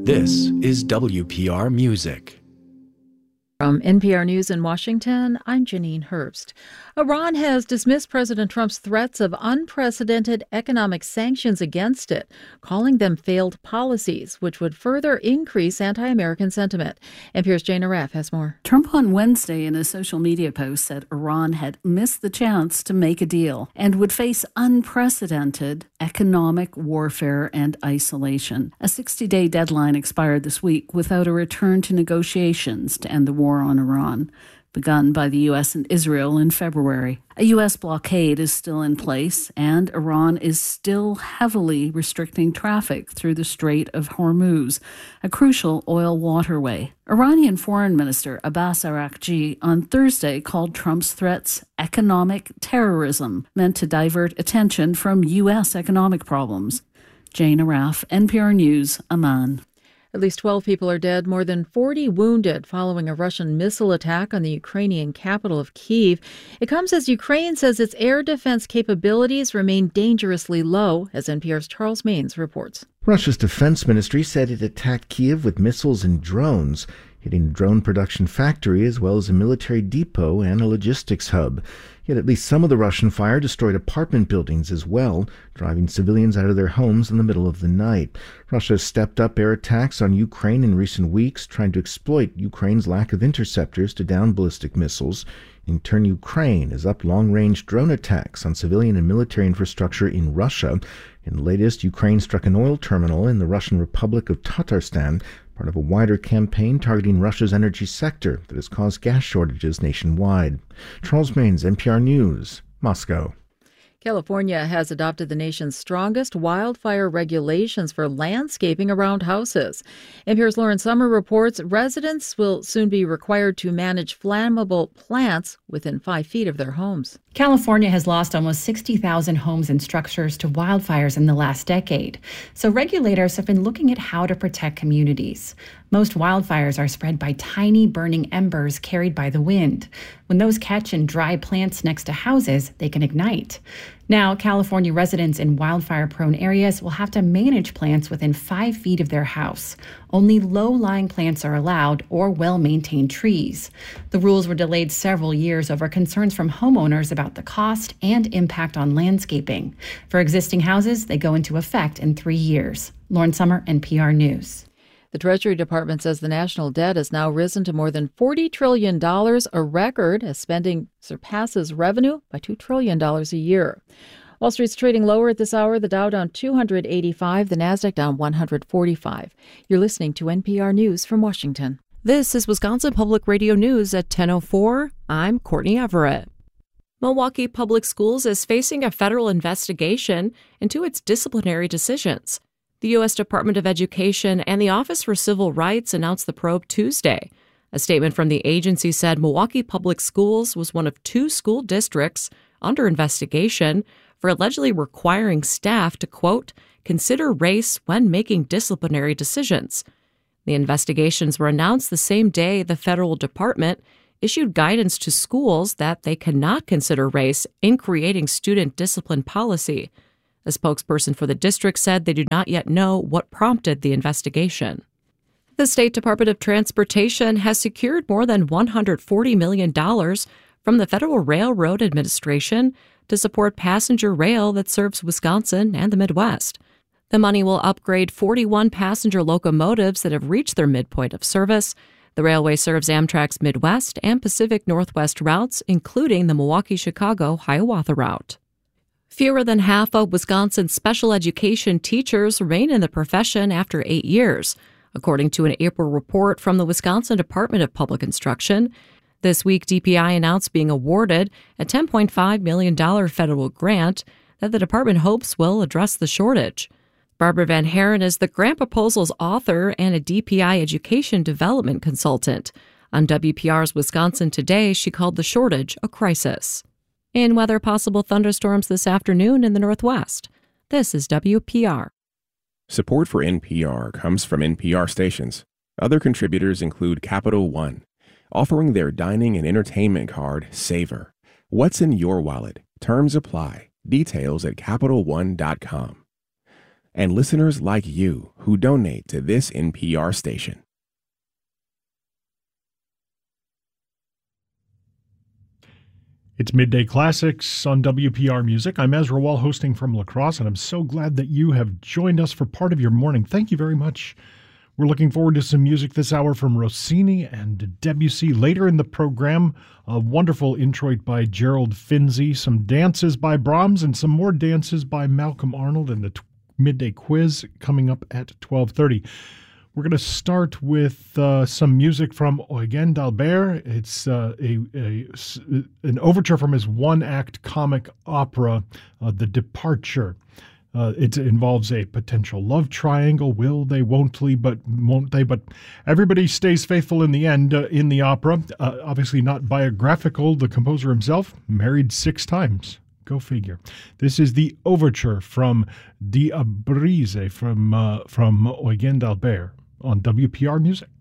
This is WPR Music. From NPR News in Washington, I'm Janine Herbst. Iran has dismissed President Trump's threats of unprecedented economic sanctions against it, calling them failed policies, which would further increase anti-American sentiment. NPR's Jane Aref has more. Trump on Wednesday in a social media post said Iran had missed the chance to make a deal and would face unprecedented economic warfare and isolation. A 60-day deadline expired this week without a return to negotiations to end the war on Iran, begun by the U.S. and Israel in February. A U.S. blockade is still in place, and Iran is still heavily restricting traffic through the Strait of Hormuz, a crucial oil waterway. Iranian Foreign Minister Abbas Araghchi on Thursday called Trump's threats economic terrorism, meant to divert attention from U.S. economic problems. Jane Aref, NPR News, Amman. At least 12 people are dead, more than 40 wounded following a Russian missile attack on the Ukrainian capital of Kyiv. It comes as Ukraine says its air defense capabilities remain dangerously low, as NPR's Charles Maynes reports. Russia's defense ministry said it attacked Kyiv with missiles and drones, hitting a drone production factory as well as a military depot and a logistics hub. Yet at least some of the Russian fire destroyed apartment buildings as well, driving civilians out of their homes in the middle of the night. Russia has stepped up air attacks on Ukraine in recent weeks, trying to exploit Ukraine's lack of interceptors to down ballistic missiles. In turn, Ukraine has upped long-range drone attacks on civilian and military infrastructure in Russia. In the latest, Ukraine struck an oil terminal in the Russian Republic of Tatarstan, part of a wider campaign targeting Russia's energy sector that has caused gas shortages nationwide. Charles Maynes, NPR News, Moscow. California has adopted the nation's strongest wildfire regulations for landscaping around houses. NPR's Lauren Sommer reports residents will soon be required to manage flammable plants within 5 feet of their homes. California has lost almost 60,000 homes and structures to wildfires in the last decade. So regulators have been looking at how to protect communities. Most wildfires are spread by tiny burning embers carried by the wind. When those catch in dry plants next to houses, they can ignite. Now, California residents in wildfire-prone areas will have to manage plants within 5 feet of their house. Only low-lying plants are allowed or well-maintained trees. The rules were delayed several years over concerns from homeowners about the cost and impact on landscaping. For existing houses, they go into effect in 3 years. Lauren Sommer, NPR News. The Treasury Department says the national debt has now risen to more than $40 trillion, a record, as spending surpasses revenue by $2 trillion a year. Wall Street's trading lower at this hour. The Dow down 285, the Nasdaq down 145. You're listening to NPR News from Washington. This is Wisconsin Public Radio News at 10:04. I'm Courtney Everett. Milwaukee Public Schools is facing a federal investigation into its disciplinary decisions. The U.S. Department of Education and the Office for Civil Rights announced the probe Tuesday. A statement from the agency said Milwaukee Public Schools was one of 2 school districts under investigation for allegedly requiring staff to, quote, consider race when making disciplinary decisions. The investigations were announced the same day the federal department issued guidance to schools that they cannot consider race in creating student discipline policy. A spokesperson for the district said they do not yet know what prompted the investigation. The State Department of Transportation has secured more than $140 million from the Federal Railroad Administration to support passenger rail that serves Wisconsin and the Midwest. The money will upgrade 41 passenger locomotives that have reached their midpoint of service. The railway serves Amtrak's Midwest and Pacific Northwest routes, including the Milwaukee-Chicago-Hiawatha route. Fewer than half of Wisconsin's special education teachers remain in the profession after 8 years, according to an April report from the Wisconsin Department of Public Instruction. This week, DPI announced being awarded a $10.5 million federal grant that the department hopes will address the shortage. Barbara Van Haren is the grant proposal's author and a DPI education development consultant. On WPR's Wisconsin Today, she called the shortage a crisis. In weather, possible thunderstorms this afternoon in the Northwest. This is WPR. Support for NPR comes from NPR stations. Other contributors include Capital One, offering their dining and entertainment card, Savor. What's in your wallet? Terms apply. Details at CapitalOne.com. and listeners like you who donate to this NPR station. It's Midday Classics on WPR Music. I'm Ezra Wall, hosting from La Crosse, and I'm so glad that you have joined us for part of your morning. Thank you very much. We're looking forward to some music this hour from Rossini and Debussy. Later in the program, a wonderful introit by Gerald Finzi, some dances by Brahms, and some more dances by Malcolm Arnold, and the midday quiz coming up at 12:30. We're going to start with some music from Eugen d'Albert. It's an overture from his one-act comic opera, The Departure. It involves a potential love triangle. Will they, won't they, but won't they? But everybody stays faithful in the end in the opera. Obviously not biographical. The composer himself married 6 times. Go figure. This is the overture from Die Brise from Eugen d'Albert on WPR Music.